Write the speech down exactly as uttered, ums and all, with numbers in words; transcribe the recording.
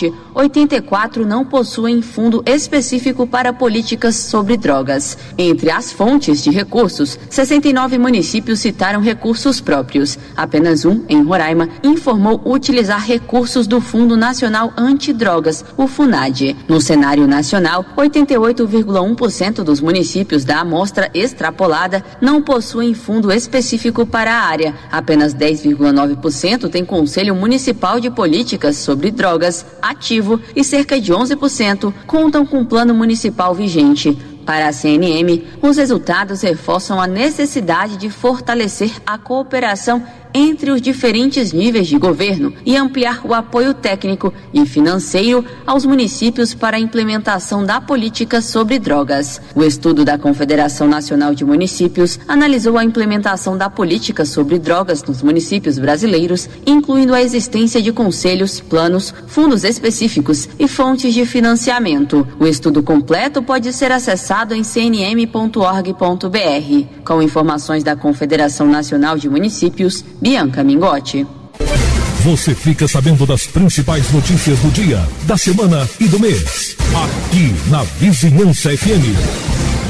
Norte, oitenta e quatro não possuem fundo específico para políticas sobre drogas. Entre as fontes de recursos, sessenta e nove municípios citaram recursos próprios. Apenas um, em Roraima, informou utilizar recursos do Fundo Nacional Antidrogas, o FUNAD. No cenário nacional, oitenta e oito vírgula um por cento dos municípios da amostra extrapolada não possuem fundo específico para a área. Apenas dez vírgula nove por cento tem Conselho Municipal de Políticas sobre Drogas ativo e cerca de onze por cento contam com plano municipal vigente. Para a C N M, os resultados reforçam a necessidade de fortalecer a cooperação entre os diferentes níveis de governo e ampliar o apoio técnico e financeiro aos municípios para a implementação da política sobre drogas. O estudo da Confederação Nacional de Municípios analisou a implementação da política sobre drogas nos municípios brasileiros, incluindo a existência de conselhos, planos, fundos específicos e fontes de financiamento. O estudo completo pode ser acessado em c n m ponto org ponto b r. Com informações da Confederação Nacional de Municípios, Bianca Mingotti. Você fica sabendo das principais notícias do dia, da semana e do mês. Aqui na Vizinhança F M.